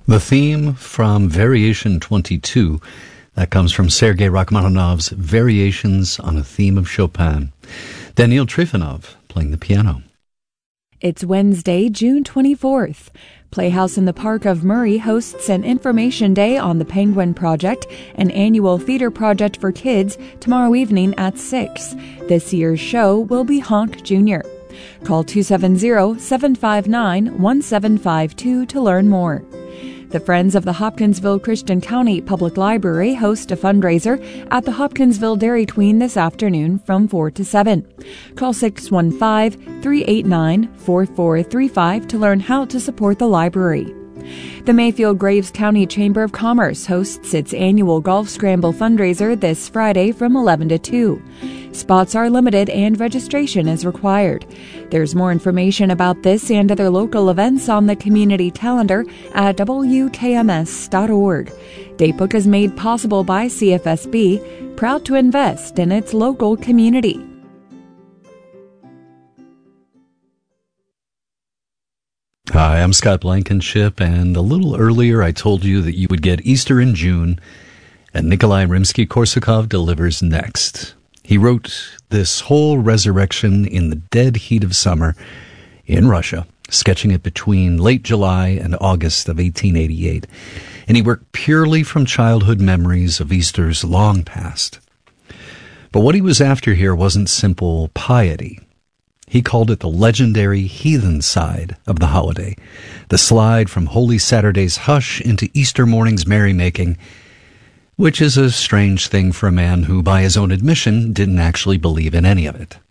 The theme from Variation 22, that comes from Sergei Rachmaninoff's Variations on a Theme of Chopin. Daniil Trifonov playing the piano. It's Wednesday, June 24th. Playhouse in the Park of Murray hosts an information day on the Penguin Project, an annual theater project for kids, tomorrow evening at 6. This year's show will be Honk Jr. Call 270-759-1752 to learn more. The Friends of the Hopkinsville Christian County Public Library host a fundraiser at the Hopkinsville Dairy Queen this afternoon from 4 to 7. Call 615-389-4435 to learn how to support the library. The Mayfield Graves County Chamber of Commerce hosts its annual Golf Scramble fundraiser this Friday from 11 to 2. Spots are limited and registration is required. There's more information about this and other local events on the community calendar at wkms.org. Datebook is made possible by CFSB, proud to invest in its local community. Hi, I'm Scott Blankenship, and a little earlier I told you that you would get Easter in June, and Nikolai Rimsky-Korsakov delivers next. He wrote this whole resurrection in the dead heat of summer in Russia, sketching it between late July and August of 1888, and he worked purely from childhood memories of Easter's long past. But what he was after here wasn't simple piety. He called it the legendary heathen side of the holiday, the slide from Holy Saturday's hush into Easter morning's merrymaking, which is a strange thing for a man who, by his own admission, didn't actually believe in any of it.